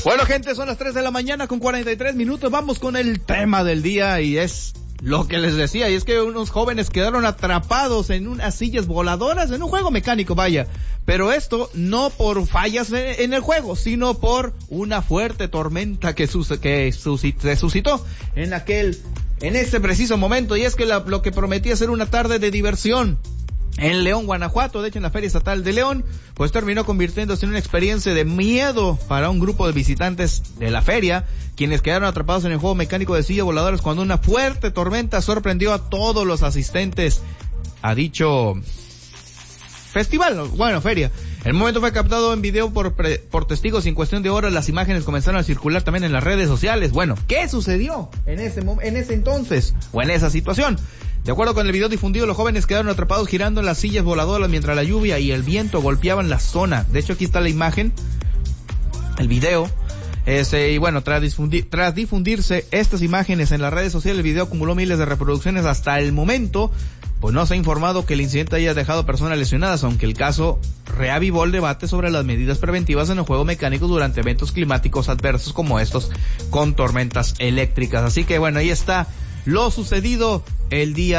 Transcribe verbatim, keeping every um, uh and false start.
Bueno, gente, son las tres de la mañana con cuarenta y tres minutos. Vamos con el tema del día y es lo que les decía, y es que unos jóvenes quedaron atrapados en unas sillas voladoras en un juego mecánico, vaya. Pero esto no por fallas en el juego, sino por una fuerte tormenta que, sus, que susit, se suscitó en aquel, en ese preciso momento. Y es que la, lo que prometía ser una tarde de diversión en León, Guanajuato, de hecho en la Feria Estatal de León, pues terminó convirtiéndose en una experiencia de miedo para un grupo de visitantes de la feria, quienes quedaron atrapados en el juego mecánico de silla voladoras cuando una fuerte tormenta sorprendió a todos los asistentes a dicho festival, bueno, feria. El momento fue captado en video por, pre, por testigos y en cuestión de horas las imágenes comenzaron a circular también en las redes sociales. Bueno, ¿qué sucedió en ese, en ese entonces o en esa situación? De acuerdo con el video difundido, los jóvenes quedaron atrapados girando en las sillas voladoras mientras la lluvia y el viento golpeaban la zona. De hecho, aquí está la imagen, el video. Este, y bueno, tras, difundir, tras difundirse estas imágenes en las redes sociales, el video acumuló miles de reproducciones hasta el momento. Pues no se ha informado que el incidente haya dejado personas lesionadas, aunque el caso reavivó el debate sobre las medidas preventivas en el juego mecánico durante eventos climáticos adversos como estos con tormentas eléctricas. Así que bueno, ahí está lo sucedido el día